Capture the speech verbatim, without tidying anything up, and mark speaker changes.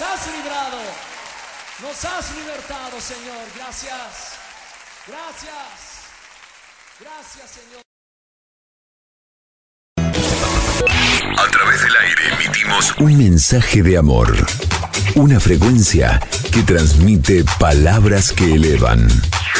Speaker 1: has librado, nos has libertado, Señor. Gracias, gracias, gracias, Señor.
Speaker 2: A través del aire emitimos un mensaje de amor, una frecuencia que transmite palabras que elevan.